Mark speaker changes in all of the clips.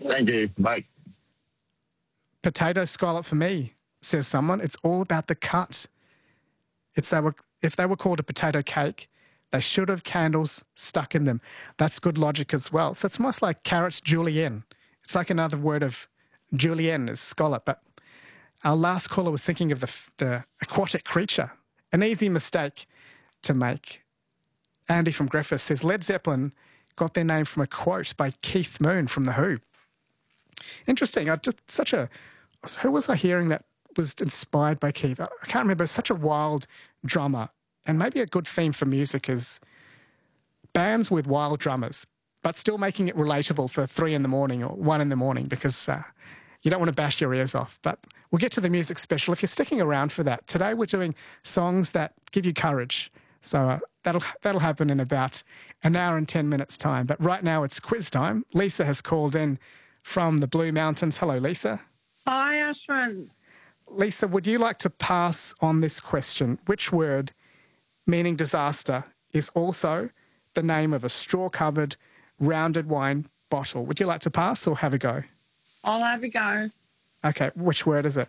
Speaker 1: Thank you. Bye.
Speaker 2: Potato scallop for me, says someone. It's all about the cut. If they were called a potato cake, they should have candles stuck in them. That's good logic as well. So it's almost like carrots julienne. It's like another word of julienne is scallop. But our last caller was thinking of the aquatic creature. An easy mistake to make. Andy from Griffith says Led Zeppelin got their name from a quote by Keith Moon from The Who. Interesting. Who was I hearing that was inspired by Keith? I can't remember. Such a wild drummer. And maybe a good theme for music is bands with wild drummers, but still making it relatable for 3 a.m. or 1 a.m, because you don't want to bash your ears off. But we'll get to the music special if you're sticking around for that. Today we're doing songs that give you courage. So that'll happen in about an hour and 10 minutes' time. But right now it's quiz time. Lisa has called in from the Blue Mountains. Hello, Lisa.
Speaker 3: Hi, Ashwin.
Speaker 2: Lisa, would you like to pass on this question? Which word, meaning disaster, is also the name of a straw-covered, rounded wine bottle? Would you like to pass or have a go?
Speaker 3: I'll have a go.
Speaker 2: Okay, which word is it?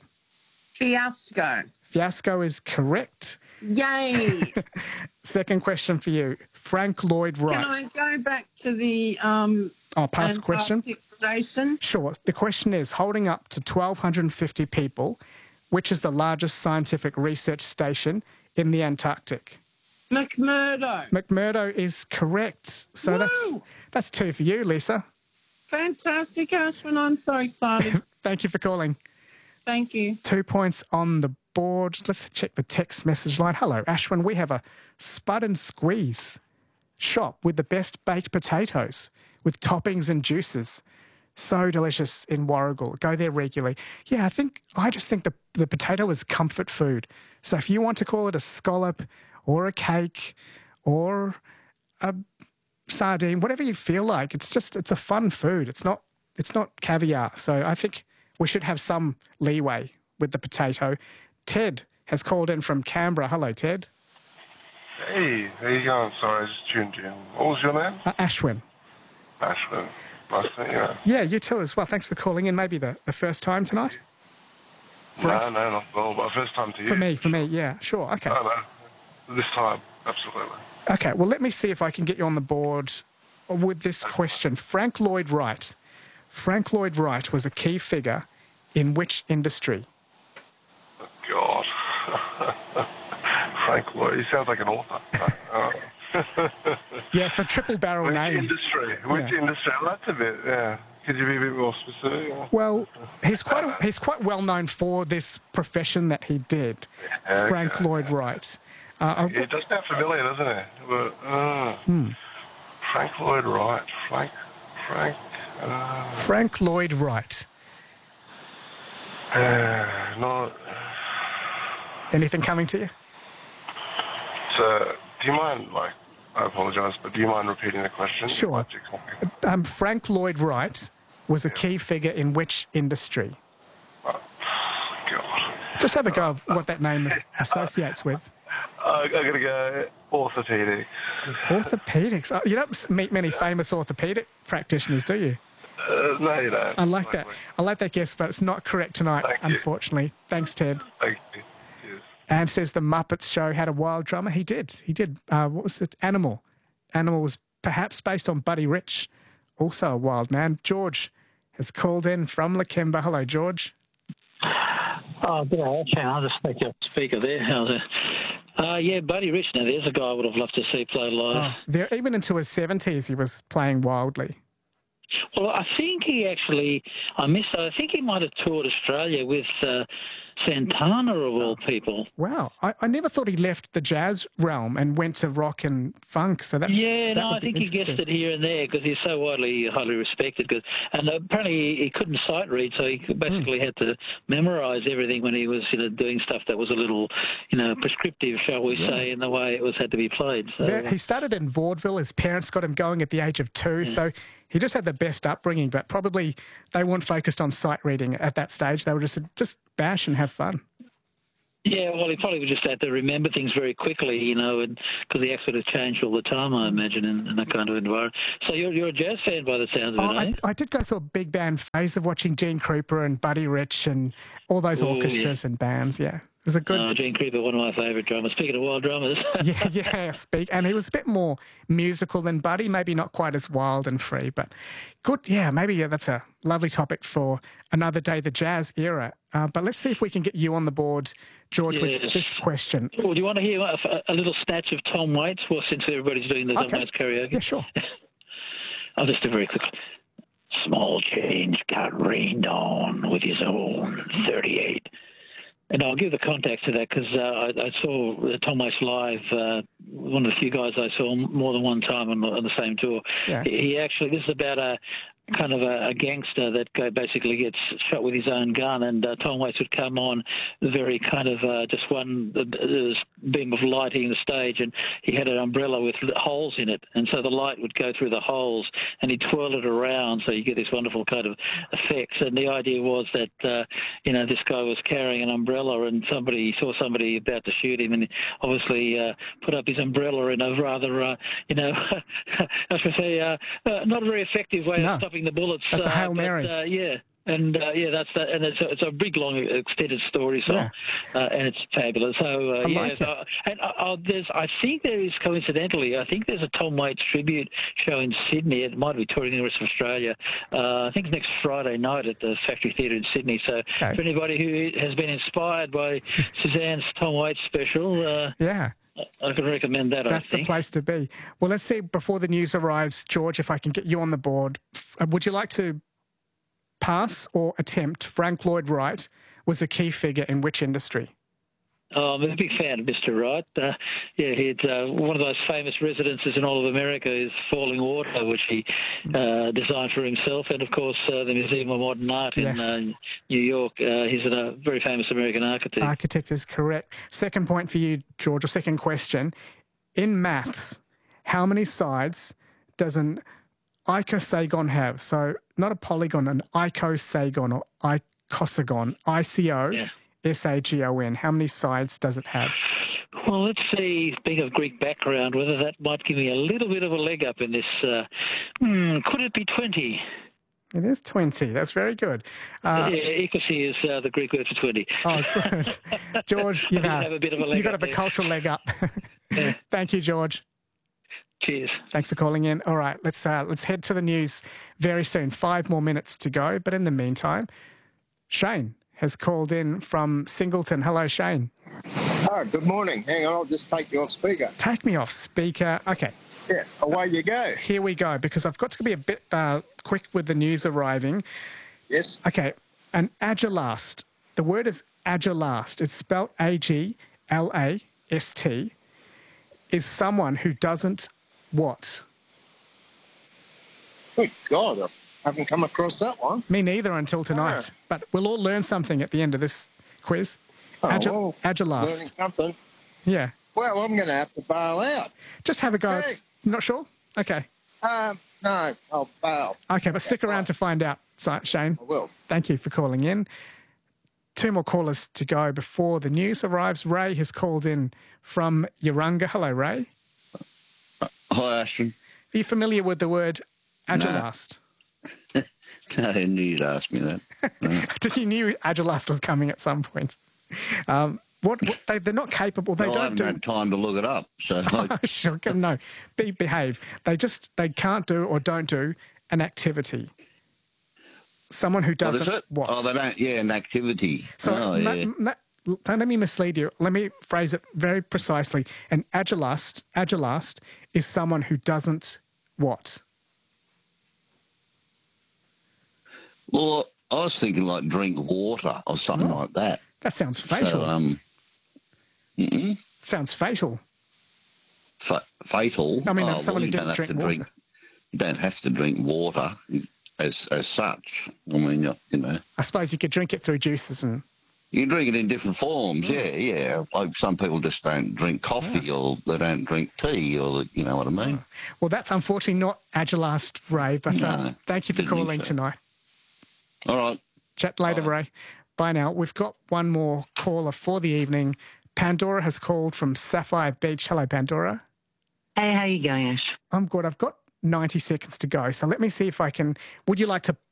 Speaker 3: Fiasco.
Speaker 2: Fiasco is correct.
Speaker 3: Yay.
Speaker 2: Second question for you. Frank Lloyd Wright.
Speaker 3: Can I go back to the
Speaker 2: past question?
Speaker 3: Antarctic station?
Speaker 2: Sure. The question is, holding up to 1,250 people, which is the largest scientific research station in the Antarctic?
Speaker 3: McMurdo.
Speaker 2: McMurdo is correct. So that's 2 for you, Lisa.
Speaker 3: Fantastic, Ashwin. I'm so excited.
Speaker 2: Thank you for calling.
Speaker 3: Thank you.
Speaker 2: 2 points on the board. Let's check the text message line. Hello, Ashwin. We have a Spud and Squeeze shop with the best baked potatoes with toppings and juices. So delicious in Warragul. Go there regularly. Yeah, I just think the potato is comfort food. So if you want to call it a scallop or a cake or a sardine, whatever you feel like, it's a fun food. It's not caviar. So I think we should have some leeway with the potato. Ted has called in from Canberra. Hello, Ted.
Speaker 4: Hey, how you going? Sorry, I just tuned in. What was your name?
Speaker 2: Ashwin.
Speaker 4: Ashwin. Nice to meet you.
Speaker 2: Yeah, you too as well. Thanks for calling in. Maybe the first time tonight?
Speaker 4: No, not at all. But first time to you.
Speaker 2: For me, yeah. Sure, okay.
Speaker 4: No. This time, absolutely.
Speaker 2: Okay, well, let me see if I can get you on the board with this question. Frank Lloyd Wright. Frank Lloyd Wright was a key figure in which industry?
Speaker 4: Oh, God. Frank Lloyd. He sounds like an author.
Speaker 2: Yeah, it's a triple barrel name.
Speaker 4: Which industry? Oh, that's a bit, yeah. Could you be a bit more specific?
Speaker 2: Well, he's quite well known for this profession that he did, Frank Lloyd Wright.
Speaker 4: It does sound familiar, doesn't it? But, Frank Lloyd Wright.
Speaker 2: Frank Lloyd Wright.
Speaker 4: Not...
Speaker 2: Anything coming to you?
Speaker 4: So, do you mind, I apologise, but do you mind repeating the question?
Speaker 2: Sure. Frank Lloyd Wright was a key figure in which industry?
Speaker 4: Oh, God.
Speaker 2: Just have a go of what that name associates with.
Speaker 4: I'm going to go orthopaedics.
Speaker 2: Orthopaedics? Oh, you don't meet many famous orthopaedic practitioners, do you?
Speaker 4: No, you don't.
Speaker 2: I like that. I like that guess, but it's not correct tonight, unfortunately. Thanks, Ted.
Speaker 4: Thank you. Cheers.
Speaker 2: Anne says the Muppets show had a wild drummer. He did. What was it? Animal. Animal was perhaps based on Buddy Rich, also a wild man. George has called in from Lakemba. Hello, George.
Speaker 5: Oh, good afternoon. I'll just make a speaker there. How's it? Yeah, Buddy Rich. Now, there's a guy I would have loved to see play live.
Speaker 2: Even into his 70s, he was playing wildly.
Speaker 5: Well, I think he actually, I think he might have toured Australia with Santana, of all people.
Speaker 2: Wow. I never thought he left the jazz realm and went to rock and funk. So I
Speaker 5: think he guessed it here and there because he's so highly respected. And apparently he couldn't sight read, so he basically had to memorise everything when he was doing stuff that was a little, prescriptive, shall we say, in the way it had to be played. So,
Speaker 2: he started in vaudeville. His parents got him going at the age of 2, so he just had the best upbringing, but probably they weren't focused on sight reading at that stage. They were just bash and have fun.
Speaker 5: Yeah, well, he probably would just had to remember things very quickly, you know, and because the accent has changed all the time, I imagine, in that kind of environment. So you're a jazz fan by the sounds of it, eh?
Speaker 2: I did go through a big band phase of watching Gene Krupa and Buddy Rich and all those orchestras and bands. Yeah, it was a good.
Speaker 5: Gene Krupa, one of my favourite drummers. Speaking of wild drummers.
Speaker 2: And he was a bit more musical than Buddy, maybe not quite as wild and free, but good. Yeah, maybe that's a lovely topic for another day, the jazz era. But let's see if we can get you on the board, George, with this question.
Speaker 5: Well, do you want to hear a little snatch of Tom Waits? Well, since everybody's doing the Tom Waits karaoke.
Speaker 2: Yeah, sure.
Speaker 5: I'll just do very quickly. Small change got rained on with his own 38. And I'll give the context to that because I saw Tom Waits live, one of the few guys I saw more than one time on the same tour. Yeah. He actually, this is about a kind of a gangster that basically gets shot with his own gun, and Tom Waits would come on very kind of just one beam of light hitting the stage, and he had an umbrella with holes in it, and so the light would go through the holes, and he'd twirl it around so you get this wonderful kind of effects. And the idea was that, this guy was carrying an umbrella, and saw somebody about to shoot him, and he obviously put up his umbrella in a rather, I should say, not a very effective way of stopping the bullets.
Speaker 2: That's a Hail Mary.
Speaker 5: That's that, and it's a big, long, extended story song, and it's fabulous. So I think there is coincidentally, I think there's a Tom Waits tribute show in Sydney. It might be touring the rest of Australia. I think it's next Friday night at the Factory Theatre in Sydney. So for anybody who has been inspired by Suzanne's Tom Waits special, I can recommend that.
Speaker 2: That's the place to be. Well, let's see, before the news arrives, George, if I can get you on the board. Would you like to pass or attempt Frank Lloyd Wright was a key figure in which industry?
Speaker 5: I'm a big fan of Mr. Wright. He's one of those famous residences in all of America is Falling Water, which he designed for himself, and of course the Museum of Modern Art in New York. He's a very famous American architect.
Speaker 2: Architect is correct. Second point for you, George, or second question. In maths, how many sides does an icosagon have? So not a polygon, an icosagon or icosagon, ICO-SAGON. How many sides does it have?
Speaker 5: Well, let's see, being of Greek background, whether that might give me a little bit of a leg up in this. Could it be 20?
Speaker 2: It is 20. That's very good.
Speaker 5: Equity is the Greek word for 20.
Speaker 2: Oh, good. George, you've got a cultural leg up. Thank you, George.
Speaker 5: Cheers.
Speaker 2: Thanks for calling in. All right, let's head to the news very soon. 5 more minutes to go. But in the meantime, Shane has called in from Singleton. Hello, Shane.
Speaker 1: Oh, good morning. Hang on, I'll just take you off speaker.
Speaker 2: Take me off speaker. Okay.
Speaker 1: Yeah, away you go.
Speaker 2: Here we go, because I've got to be a bit quick with the news arriving.
Speaker 1: Yes.
Speaker 2: Okay, an agilast. The word is agilast. It's spelled A-G-L-A-S-T. Is someone who doesn't what?
Speaker 1: Good God, I haven't come across that one.
Speaker 2: Me neither until tonight. But we'll all learn something at the end of this quiz. Agilast.
Speaker 1: Learning something.
Speaker 2: Yeah.
Speaker 1: Well, I'm going to have to bail out.
Speaker 2: Just have a go. Hey. Not sure? Okay.
Speaker 1: No, I'll bail.
Speaker 2: Okay, but stick around to find out, Shane.
Speaker 1: I will.
Speaker 2: Thank you for calling in. 2 more callers to go before the news arrives. Ray has called in from Yarunga. Hello, Ray.
Speaker 6: Hi, Ashton.
Speaker 2: Are you familiar with the word agilast?
Speaker 6: No, I knew you'd ask me that. No.
Speaker 2: You knew agilast was coming at some point. They're not capable. They don't
Speaker 6: I haven't had time to look it up. So
Speaker 2: sure, no, behave. They can't do or don't do an activity. Someone who doesn't what?
Speaker 6: Oh, they don't. Yeah, an activity.
Speaker 2: So don't let me mislead you. Let me phrase it very precisely. An agilast is someone who doesn't what?
Speaker 6: Well, I was thinking like drink water or something like that.
Speaker 2: That sounds fatal. Sounds fatal.
Speaker 6: Fatal?
Speaker 2: I mean, someone who didn't drink water.
Speaker 6: You don't have to drink water as such. I mean,
Speaker 2: I suppose you could drink it through juices and...
Speaker 6: You can drink it in different forms, yeah. Like some people just don't drink coffee or they don't drink tea or, you know what I mean?
Speaker 2: Well, that's unfortunately not agilast, Ray, but thank you for calling tonight.
Speaker 6: All right.
Speaker 2: Chat later, Ray. Bye now. We've got one more caller for the evening. Pandora has called from Sapphire Beach. Hello, Pandora.
Speaker 7: Hey, how you going, Ash?
Speaker 2: I'm good. I've got 90 seconds to go. So let me see if I can... Would you like to